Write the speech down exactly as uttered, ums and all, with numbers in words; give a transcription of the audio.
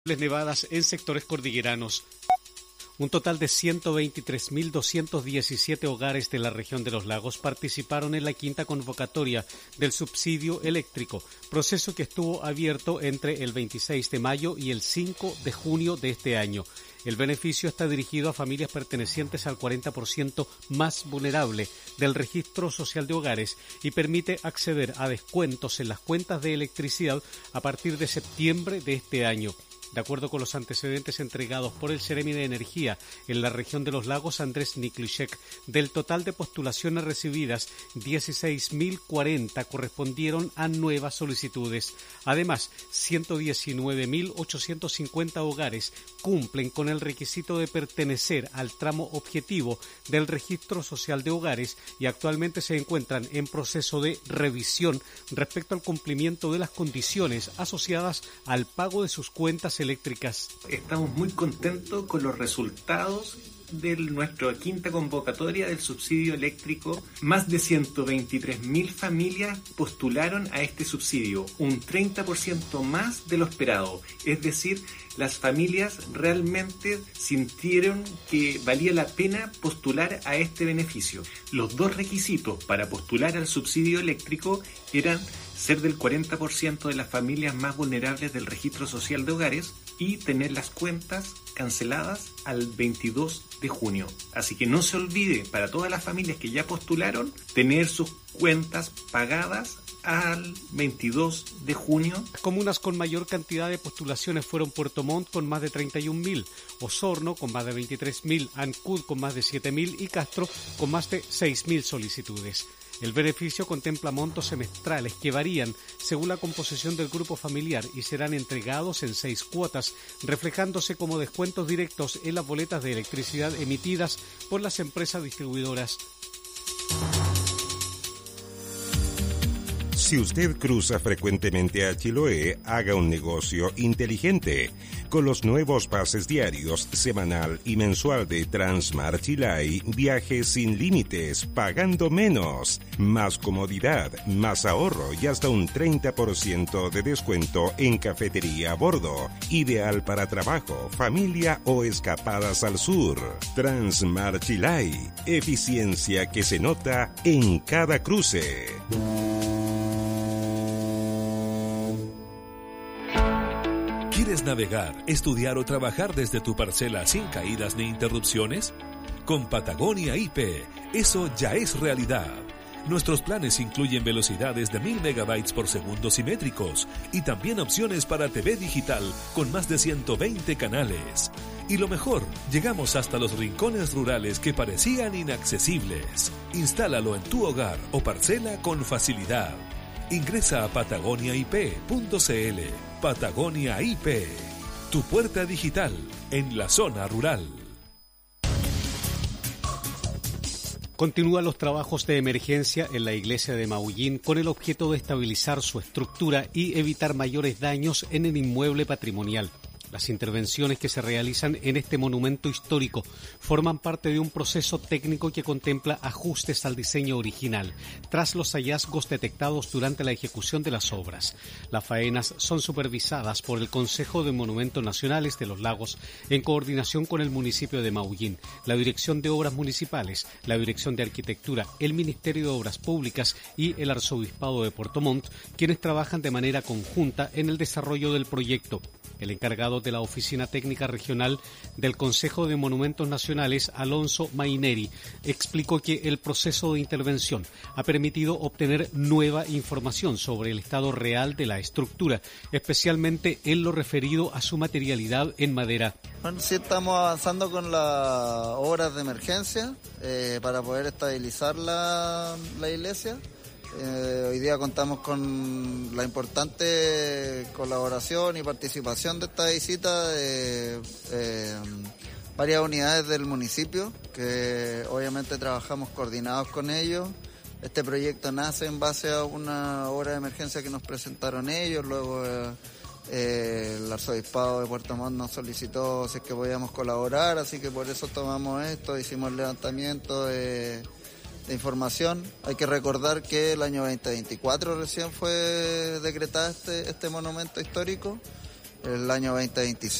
nevadas en sectores cordilleranos. Un total de ciento veintitrés mil doscientos diecisiete hogares de la región de los lagos participaron en la quinta convocatoria del subsidio eléctrico, proceso que estuvo abierto entre el veintiséis de mayo y el cinco de junio de este año. El beneficio está dirigido a familias pertenecientes al cuarenta por ciento más vulnerable del registro social de hogares y permite acceder a descuentos en las cuentas de electricidad a partir de septiembre de este año. De acuerdo con los antecedentes entregados por el Ceremi de Energía en la región de los lagos, Andrés Niklichek, del total de postulaciones recibidas, dieciséis mil cuarenta correspondieron a nuevas solicitudes. Además, ciento diecinueve mil ochocientos cincuenta hogares cumplen con el requisito de pertenecer al tramo objetivo del registro social de hogares y actualmente se encuentran en proceso de revisión respecto al cumplimiento de las condiciones asociadas al pago de sus cuentas eléctricas. Estamos muy contentos con los resultados de nuestra quinta convocatoria del subsidio eléctrico. Más de ciento veintitrés mil familias postularon a este subsidio, un treinta por ciento más de lo esperado. Es decir, las familias realmente sintieron que valía la pena postular a este beneficio. Los dos requisitos para postular al subsidio eléctrico eran ser del cuarenta por ciento de las familias más vulnerables del registro social de hogares y tener las cuentas canceladas al veintidós de junio. Así que no se olvide, para todas las familias que ya postularon, tener sus cuentas pagadas al veintidós de junio. Las comunas con mayor cantidad de postulaciones fueron Puerto Montt con más de treinta y un mil, Osorno con más de veintitrés mil, Ancud con más de siete mil y Castro con más de seis mil solicitudes. El beneficio contempla montos semestrales que varían según la composición del grupo familiar y serán entregados en seis cuotas, reflejándose como descuentos directos en las boletas de electricidad emitidas por las empresas distribuidoras. Si usted cruza frecuentemente a Chiloé, haga un negocio inteligente. Con los nuevos pases diarios, semanal y mensual de Transmar Chilay, viaje sin límites, pagando menos. Más comodidad, más ahorro y hasta un treinta por ciento de descuento en cafetería a bordo. Ideal para trabajo, familia o escapadas al sur. Transmar Chilay, eficiencia que se nota en cada cruce. ¿Quieres navegar, estudiar o trabajar desde tu parcela sin caídas ni interrupciones? Con Patagonia I P, eso ya es realidad. Nuestros planes incluyen velocidades de mil megabytes por segundo simétricos y también opciones para T V digital con más de ciento veinte canales. Y lo mejor, llegamos hasta los rincones rurales que parecían inaccesibles. Instálalo en tu hogar o parcela con facilidad. Ingresa a patagonia i p punto c l. Patagonia I P, tu puerta digital en la zona rural. Continúan los trabajos de emergencia en la iglesia de Maullín con el objeto de estabilizar su estructura y evitar mayores daños en el inmueble patrimonial. Las intervenciones que se realizan en este monumento histórico forman parte de un proceso técnico que contempla ajustes al diseño original, tras los hallazgos detectados durante la ejecución de las obras. Las faenas son supervisadas por el Consejo de Monumentos Nacionales de los Lagos en coordinación con el municipio de Maullín, la Dirección de Obras Municipales, la Dirección de Arquitectura, el Ministerio de Obras Públicas y el Arzobispado de Puerto Montt, quienes trabajan de manera conjunta en el desarrollo del proyecto. El encargado de la Oficina Técnica Regional del Consejo de Monumentos Nacionales, Alonso Maineri, explicó que el proceso de intervención ha permitido obtener nueva información sobre el estado real de la estructura, especialmente en lo referido a su materialidad en madera. Bueno, sí estamos avanzando con las obras de emergencia eh, para poder estabilizar la, la iglesia. Eh, hoy día contamos con la importante colaboración y participación de esta visita de eh, varias unidades del municipio, que obviamente trabajamos coordinados con ellos. Este proyecto nace en base a una obra de emergencia que nos presentaron ellos, luego eh, eh, el Arzobispado de Puerto Montt nos solicitó si es que podíamos colaborar, así que por eso tomamos esto, hicimos el levantamiento de... de información. Hay que recordar que el año veinte veinticuatro recién fue decretado este, este monumento histórico el año veinte veinticinco.